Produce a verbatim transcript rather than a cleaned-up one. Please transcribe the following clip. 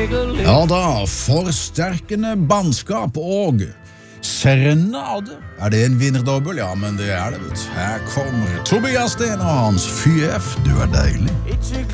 Ja da, forsterkende bannskap og serenade. Er det en vinnerdobbel? Ja, men det er det, vet du. Her kommer Tobias Sten og hans Fy F, du er deilig.